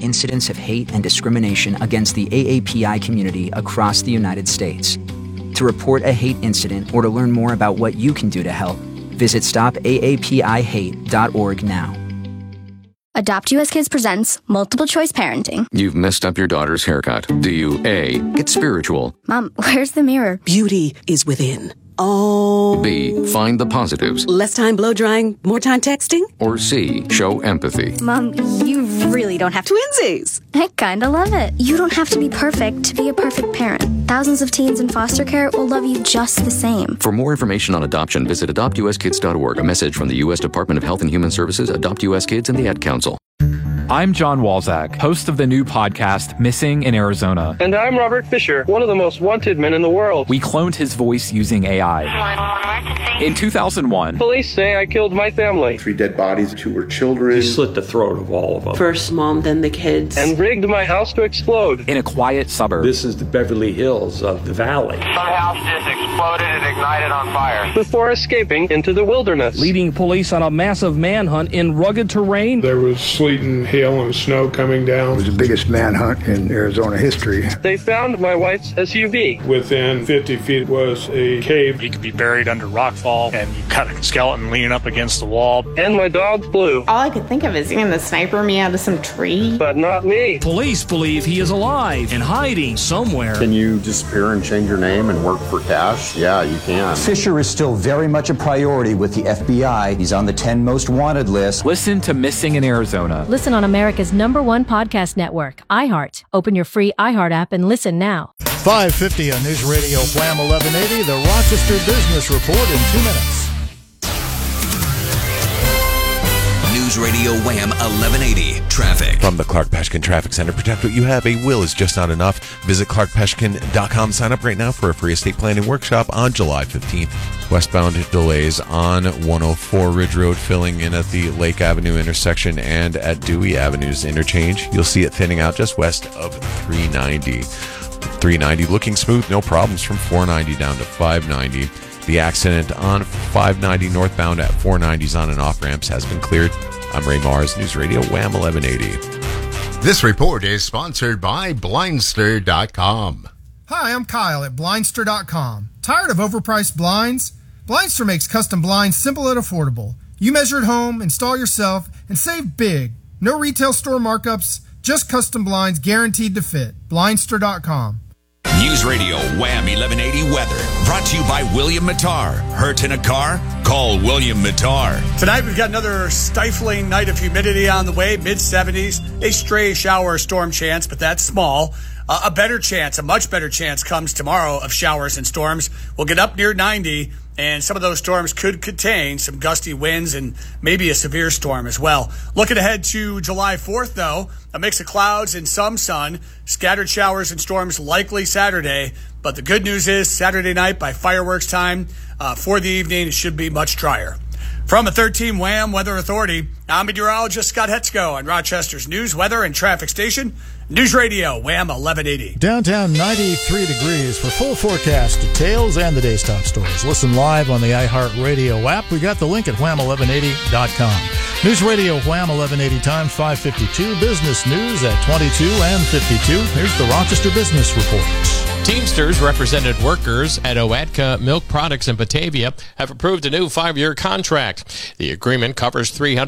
incidents of hate and discrimination against the AAPI community across the United States. To report a hate incident or to learn more about what you can do to help, visit stopaapihate.org now. Adopt US Kids presents Multiple Choice Parenting. You've messed up your daughter's haircut. Do you A, get spiritual? Mom, where's the mirror? Beauty is within. Oh. B, find the positives. Less time blow drying, more time texting? Or C, show empathy. Mom, you really don't have to. Twinsies! I kinda love it. You don't have to be perfect to be a perfect parent. Thousands of teens in foster care will love you just the same. For more information on adoption, visit adoptuskids.org. A message from the U.S. Department of Health and Human Services, Adopt U.S. Kids, and the Ad Council. I'm John Walzak, host of the new podcast, Missing in Arizona. And I'm Robert Fisher, one of the most wanted men in the world. We cloned his voice using AI. In 2001, police say I killed my family. 3 dead bodies, 2 were children. He slit the throat of all of them. First mom, then the kids. And rigged my house to explode. In a quiet suburb. This is the Beverly Hills of the valley. Some house just exploded and ignited on fire. Before escaping into the wilderness. Leading police on a massive manhunt in rugged terrain. There was sleet and hail and snow coming down. It was the biggest manhunt in Arizona history. They found my wife's SUV. Within 50 feet was a cave. He could be buried under rockfall, and you got a skeleton leaning up against the wall. And my dog Blue. All I could think of is getting the sniper me out of some tree. But not me. Police believe he is alive and hiding somewhere. Can you disappear and change your name and work for cash? Yeah, you can. Fisher is still very much a priority with the FBI. He's on the 10 most wanted list. Listen to Missing in Arizona. Listen on America's #1 podcast network, iHeart. Open your free iHeart app and listen now. 5:50 on News Radio Wham 1180, the Rochester Business Report in 2 minutes. News Radio Wham 1180 Traffic. From the Clark Peshkin Traffic Center, protect what you have. A will is just not enough. Visit clarkpeshkin.com. Sign up right now for a free estate planning workshop on July 15th. Westbound delays on 104 Ridge Road filling in at the Lake Avenue intersection and at Dewey Avenue's interchange. You'll see it thinning out just west of 390. 390 looking smooth, no problems from 490 down to 590. The accident on 590 northbound at 490's on and off ramps has been cleared. I'm Ray Mars, News Radio Wham 1180. This report is sponsored by Blindster.com. Hi, I'm Kyle at Blindster.com. Tired of overpriced blinds? Blindster makes custom blinds simple and affordable. You measure at home, install yourself, and save big. No retail store markups, just custom blinds guaranteed to fit. Blindster.com. News Radio Wham 1180 Weather. Brought to you by William Mattar. Hurt in a car? Call William Mattar. Tonight we've got another stifling night of humidity on the way, mid-70s. A stray shower or storm chance, but that's small. A much better chance comes tomorrow of showers and storms. We'll get up near 90, and some of those storms could contain some gusty winds and maybe a severe storm as well. Looking ahead to July 4th, though, a mix of clouds and some sun, scattered showers and storms likely Saturday. But the good news is Saturday night by fireworks time for the evening, it should be much drier. From a 13 Wham Weather Authority, I'm meteorologist Scott Hetzko on Rochester's news, weather, and traffic station, News Radio Wham 1180. Downtown 93 degrees for full forecast details and the day's top stories. Listen live on the iHeartRadio app. We got the link at wham1180.com. News Radio Wham 1180 time 5:52. Business news at 22 and 52. Here's the Rochester Business Report. Teamsters represented workers at Oatka Milk Products in Batavia have approved a new 5-year contract. The agreement covers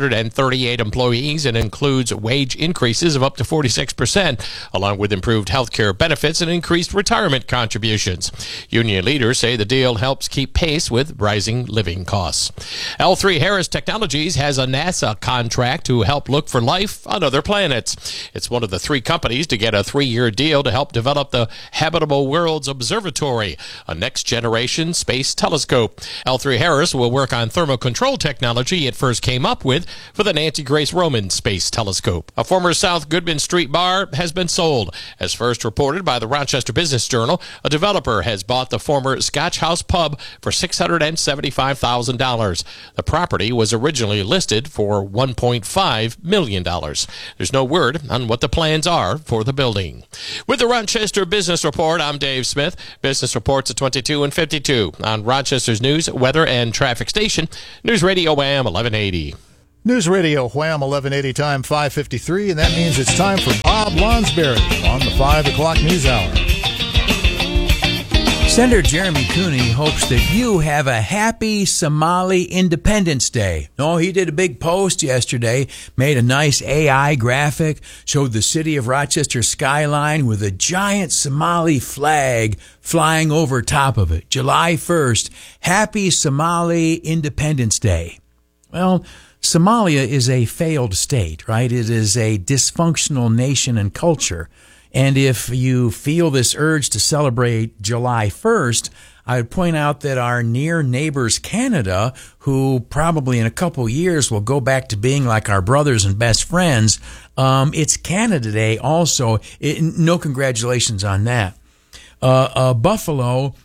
338 employees and includes wage increases of up to 46%, along with improved health care benefits and increased retirement contributions. Union leaders say the deal helps keep pace with rising living costs. L3Harris Technologies has a NASA contract to help look for life on other planets. It's one of the 3 companies to get a 3-year deal to help develop the Habitable Worlds Observatory, a next-generation space telescope. L3Harris will work on thermocontrol technology it first came up with for the Nancy Grace Roman Space Telescope. A former South Goodman Street bar has been sold. As first reported by the Rochester Business Journal, a developer has bought the former Scotch House Pub for $675,000. The property was originally listed for $1.5 million. There's no word on what the plans are for the building. With the Rochester Business Report, I'm Dave Smith. Business reports at 22 and 52 on Rochester's news, weather, and traffic station, News Radio Wham 1180. News Radio Wham 1180 time 5:53, and that means it's time for Bob Lonsberry on the 5 o'clock news hour. Senator Jeremy Cooney hopes that you have a happy Somali Independence Day. No, he did a big post yesterday, made a nice AI graphic, showed the city of Rochester skyline with a giant Somali flag flying over top of it. July 1st, happy Somali Independence Day. Well, Somalia is a failed state, right? It is a dysfunctional nation and culture. And if you feel this urge to celebrate July 1st, I would point out that our near neighbors, Canada, who probably in a couple years will go back to being like our brothers and best friends, it's Canada Day also. No congratulations on that. Buffalo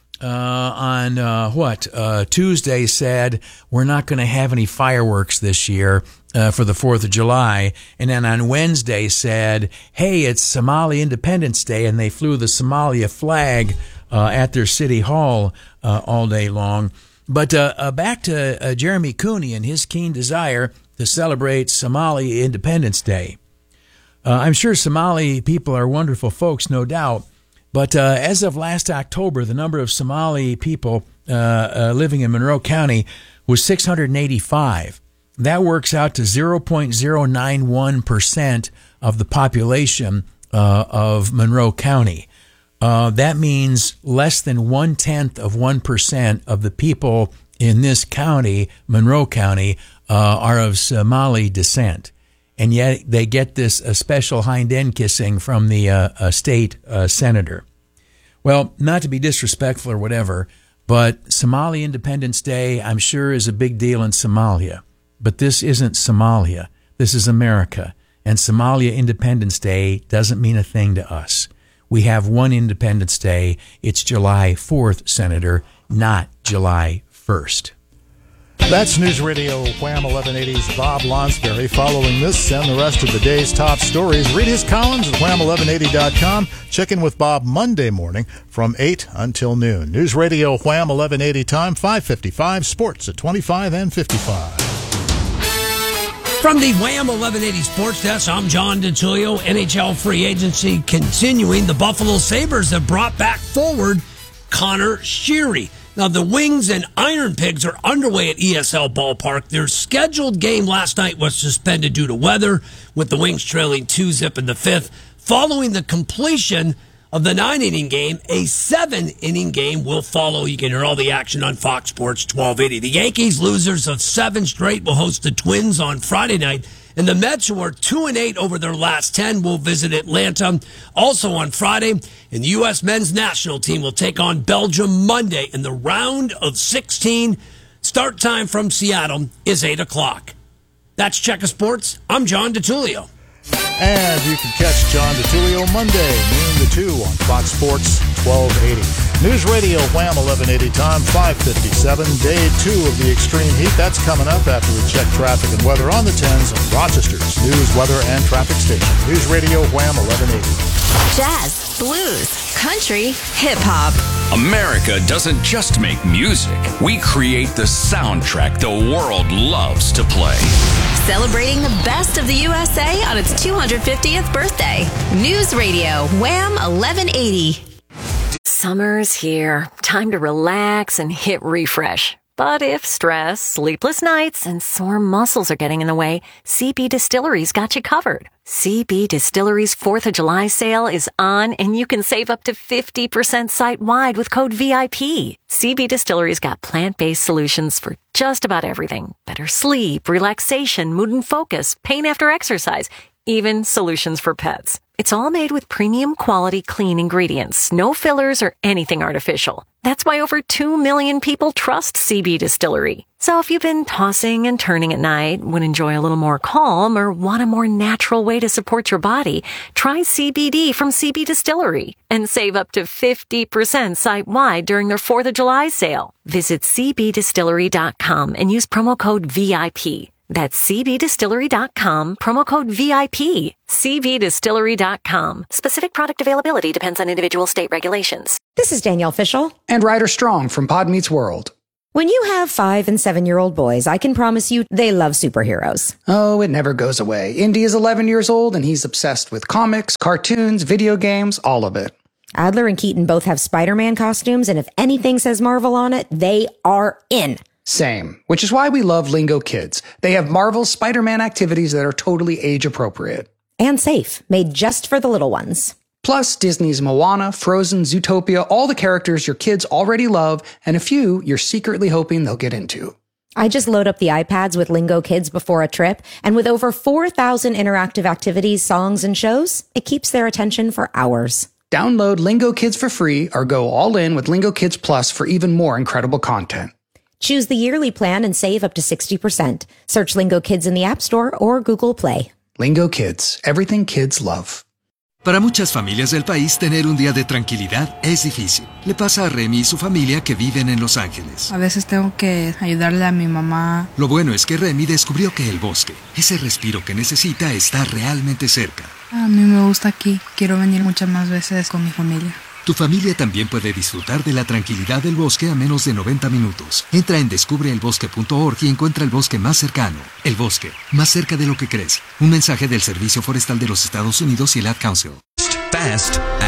on Tuesday said we're not going to have any fireworks this year for the 4th of July. And then on Wednesday said, hey, it's Somali Independence Day, and they flew the Somalia flag at their city hall all day long. But back to Jeremy Cooney and his keen desire to celebrate Somali Independence Day. I'm sure Somali people are wonderful folks, no doubt. But as of last October, the number of Somali people living in Monroe County was 685. That works out to 0.091% of the population of Monroe County. That means less than 0.1% of the people in this county, Monroe County, are of Somali descent. And yet they get this special hind-end kissing from the state senator. Well, not to be disrespectful or whatever, but Somali Independence Day, I'm sure, is a big deal in Somalia. But this isn't Somalia. This is America. And Somalia Independence Day doesn't mean a thing to us. We have one Independence Day. It's July 4th, Senator, not July 1st. That's News Radio Wham 1180's Bob Lonsberry. Following this and the rest of the day's top stories, read his columns at wham1180.com. Check in with Bob Monday morning from 8 until noon. News Radio Wham 1180 time, 5:55. Sports at 25 and 55. From the Wham 1180 Sports Desk, I'm John DeTullio. NHL free agency continuing. The Buffalo Sabres have brought back forward Connor Sheary. Now, the Wings and Iron Pigs are underway at ESL Ballpark. Their scheduled game last night was suspended due to weather, with the Wings trailing 2-0 in the fifth. Following the completion of the 9-inning game, a 7-inning game will follow. You can hear all the action on Fox Sports 1280. The Yankees, losers of 7 straight, will host the Twins on Friday night. And the Mets, who are 2-8 over their last 10, will visit Atlanta. Also on Friday, and the U.S. men's national team will take on Belgium Monday in the round of 16. Start time from Seattle is 8 o'clock. That's Checker Sports. I'm John DeTullio. And you can catch John DeTullio Monday, noon to 2 on Fox Sports 1280. News Radio Wham 1180 time, 5:57. Day 2 of the extreme heat. That's coming up after we check traffic and weather on the 10s on Rochester's news, weather, and traffic station. News Radio Wham 1180. Jazz, blues, country, hip-hop. America doesn't just make music. We create the soundtrack the world loves to play. Celebrating the best of the USA on its 250th birthday. News Radio Wham 1180. Summer's here. Time to relax and hit refresh. But if stress, sleepless nights, and sore muscles are getting in the way, CB Distillery's got you covered. CB Distillery's 4th of July sale is on, and you can save up to 50% site-wide with code VIP. CB Distillery's got plant-based solutions for just about everything. Better sleep, relaxation, mood and focus, pain after exercise, even solutions for pets. It's all made with premium quality clean ingredients, no fillers or anything artificial. That's why over 2 million people trust CB Distillery. So if you've been tossing and turning at night, would enjoy a little more calm, or want a more natural way to support your body, try CBD from CB Distillery and save up to 50% site-wide during their 4th of July sale. Visit cbdistillery.com and use promo code VIP. That's cbdistillery.com, promo code VIP. cbdistillery.com. Specific product availability depends on individual state regulations. This is Danielle Fishel and Ryder Strong from Pod Meets World. When you have 5 and 7-year-old boys, I can promise you they love superheroes. Oh, it never goes away. Indy is 11 years old and he's obsessed with comics, cartoons, video games, all of it. Adler and Keaton both have Spider-Man costumes, and if anything says Marvel on it, they are in. Same, which is why we love Lingo Kids. They have Marvel's Spider-Man activities that are totally age-appropriate. And safe, made just for the little ones. Plus, Disney's Moana, Frozen, Zootopia, all the characters your kids already love, and a few you're secretly hoping they'll get into. I just load up the iPads with Lingo Kids before a trip, and with over 4,000 interactive activities, songs, and shows, it keeps their attention for hours. Download Lingo Kids for free or go all in with Lingo Kids Plus for even more incredible content. Choose the yearly plan and save up to 60%. Search Lingo Kids in the App Store or Google Play. Lingo Kids, everything kids love. Para muchas familias del país, tener un día de tranquilidad es difícil. Le pasa a Remy y su familia que viven en Los Ángeles. A veces tengo que ayudarle a mi mamá. Lo bueno es que Remy descubrió que el bosque, ese respiro que necesita, está realmente cerca. A mí me gusta aquí. Quiero venir muchas más veces con mi familia. Tu familia también puede disfrutar de la tranquilidad del bosque a menos de 90 minutos. Entra en descubreelbosque.org y encuentra el bosque más cercano. El bosque, más cerca de lo que crees. Un mensaje del Servicio Forestal de los Estados Unidos y el Ad Council. Fast